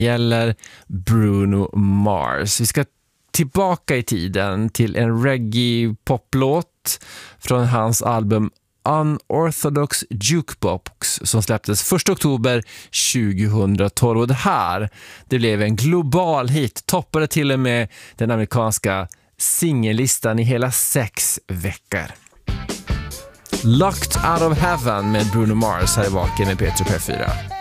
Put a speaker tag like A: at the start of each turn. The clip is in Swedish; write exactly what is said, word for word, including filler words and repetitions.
A: gäller Bruno Mars. Vi ska tillbaka i tiden till en reggae-poplåt från hans album Unorthodox Jukebox som släpptes första oktober tjugohundratolv. Och det här, det blev en global hit. Toppade till och med den amerikanska singellistan i hela sex veckor. Locked Out of Heaven med Bruno Mars här i Vaken med P tre P fyra.